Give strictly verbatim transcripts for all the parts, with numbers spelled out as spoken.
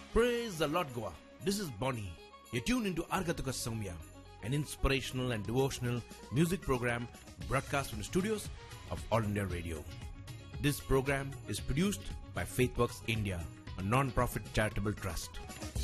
Praise the Lord Goa. This is Bonnie. You're tuned into Argatuka Soumya, an inspirational and devotional music program broadcast from the studios of All India Radio. This program is produced by FaithWorks India, a non-profit charitable trust.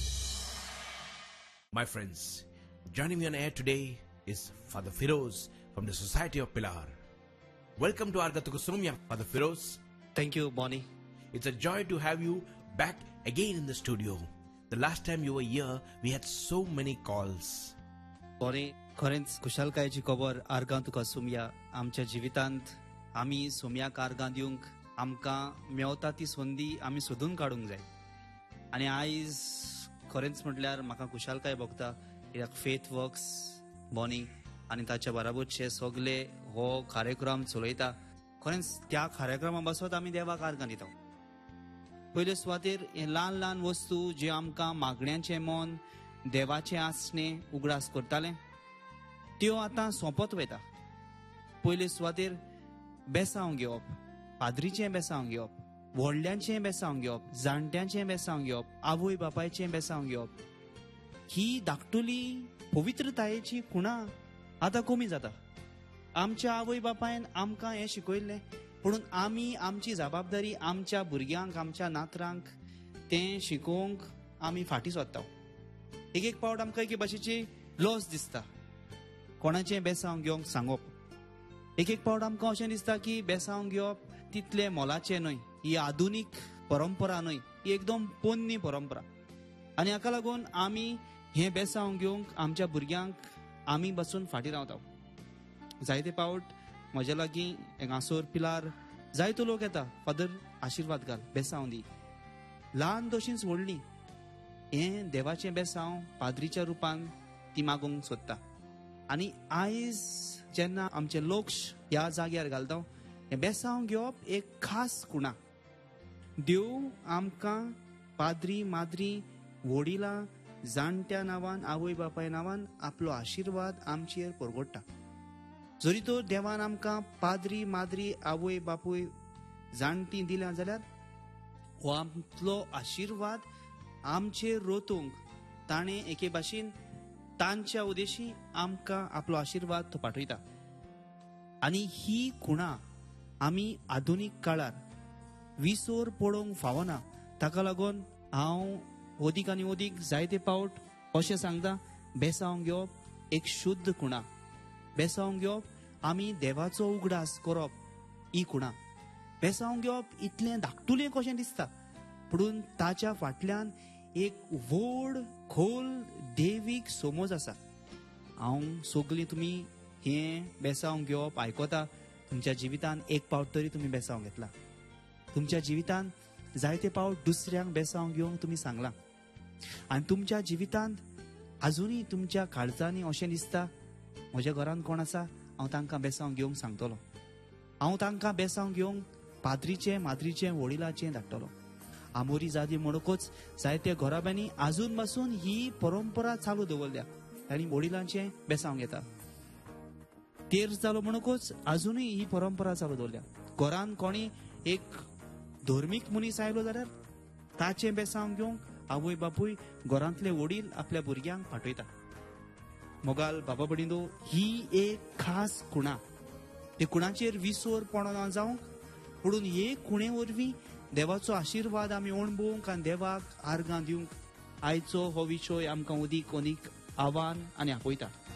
My friends, joining me on air today is Father Firoz from the Society of Pilar. Welcome to Argatuka Soumya, Father Firoz. Thank you, Bonnie. It's a joy to have you back again in the studio. The last time you were here, we had so many calls. Bonnie, खरेंच कुशलकायेची खबर आर्गां तुका सोमया. आमच्या जिवितांत आमी सोमयाक आर्गां दिवंक आमकां मेवता ती संदी आमी सोदून काडूंक जाय. आनी आयज खरेंच म्हटल्यार म्हाका कुशलकाय भोगता कित्याक फेथ वर्क्स बॉनी आनी ताच्या बराबरचे सगळे हो कार्यक्रम चलयता. खरेंच त्या कार्यक्रमा बसत आमी देवाक आर्गां दिता. पयले सुवातेर हे ल्हान ल्हान वस्तू जे आमकां मागण्यांचें मन देवाचें आसणें उगडास करताले त्यो आतां सोंपत वयता. पयले सुवातेर बेसांव घेवप, पाद्रीचें बेसांव घेवप, व्हडल्यांचें बेसांव घेवप, जाणट्यांचें बेसांव घेवप, आवय बापायचें बेसांव घेवप. ही धाकटुली पवित्रतायेची खुणां आतां कमी जाता. आमच्या आवय बापायन आमकां हें शिकयल्लें, म्हणून आमी आमची जबाबदारी आमच्या भुरग्यांक आमच्या नातरांक तें शिकोवंक आमी फाटीं सरता. एक एक पावट आमकां एके भाशेची लॉस दिसता कोणाचें बेसांव घेवंक सांगप. एक एक पावट आमकां अशें दिसता की बेसांव घेवप तितलें मोलाचें न्हय, ही आधुनीक परंपरा न्हय, ही एकदम पोन्नी परंपरा. आनी हाका लागून आमी हें बेसांव घेवंक आमच्या भुरग्यांक आमी बसून फाटीं रावता. जायते पावट म्हज्या लागीं हांगासर पिलार जायतो लोक येता, फादर आशिर्वाद घाल, बेसांव दी. ल्हान तशींच व्हडलीं हें देवाचें बेसांव पाद्रीच्या रुपान ती मागूंक सोदता. आनी आयज जेन्ना आमचें लक्ष ह्या जाग्यार घालता, हें बेसांव घेवप एक खास खुणां. देव आमकां पाद्री माद्री वडिलां जाणट्या नांवान आवय बापाय नांवान आपलो आशिर्वाद आमचेर परगट्टा. जरी तर देवान आमकां पाद्री माद्री आवय बापूय जाणटी दिल्या जाल्यार हो आमचो आशिर्वाद आमचेर रोतूंक ताणें एके भाशेन तांच्या उद्देशी आमकां आपलो आशिर्वाद तो पाठयता. आनी ही खुणां आमी आधुनीक काळार विसर पडोवंक फावना. ताका लागून हांव अदीक आनी अदीक जायते पावट अशें सांगता, बेसांव घेवप एक शुद्ध खुणां. बेसांव घेवप आमी देवाचो उगडास करप ही खुणां. बेसांव घेवप इतलें धाकटुलें कशें दिसता, पूण ताच्या फाटल्यान एक व्हड खोल देवीक समज आसा. हांव सगळीं तुमी हें बेसांव घेवप आयकता, तुमच्या जिवितान एक पावट तरी तुमी बेसांव घेतला. तुमच्या जिवितान जायते पावट दुसऱ्यांक बेसांव घेवंक तुमी सांगलां. आनी तुमच्या जिवितांत आजुनूय तुमच्या काळजांनी अशें दिसता, म्हज्या घरान कोण आसा, हांव तांकां बेसांव घेवंक सांगतलो, हांव तांकां बेसांव घेवंक पाद्रीचें माद्रीचें वडिलाचें धाडटलो. आमोरी जादी म्हणकूच जायते घराब्यांनी आजून पासून ही परंपरा चालू दवरल्या आनी वडिलांचें बेसांव घेता. तेर जालो म्हणकूच आजुनूय ही परंपरा चालू दवरल्या. घरान कोणी एक धर्मीक मनीस आयलो जाल्यार ताचें बेसांव घेवंक आवय बापूय घरांतले वडील आपल्या भुरग्यांक पाठयता. मोगाल बाबा बडिंदो, ही एक खास खुणां. ते खुणाचेर विसर पडना जावंक, म्हणून हे खुणे वरवीं देवाचो आशिर्वाद आमी अणभवंक आनी देवाक आर्गां दिवंक आयचो हो विशय आमकां अदीक अदीक आव्हान आनी आपयता.